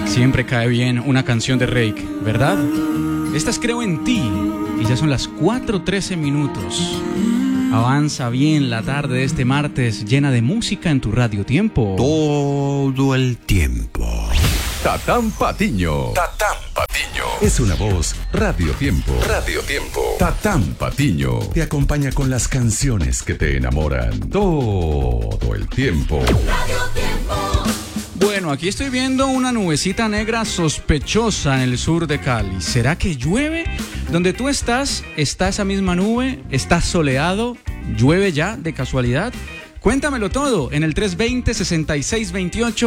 Siempre cae bien una canción de Reik, ¿verdad? Esta es Creo en Ti y ya son las 4:13 minutos. Avanza bien la tarde de este martes llena de música en tu Radio Tiempo. Todo el tiempo. Tatán Patiño. Tatán Patiño. Es una voz Radio Tiempo. Radio Tiempo. Tatán Patiño. Te acompaña con las canciones que te enamoran todo el tiempo. Radio Tiempo. Bueno, aquí estoy viendo una nubecita negra sospechosa en el sur de Cali. ¿Será que llueve? Donde tú estás, ¿está esa misma nube? ¿Está soleado? ¿Llueve ya de casualidad? Cuéntamelo todo en el 320-6628.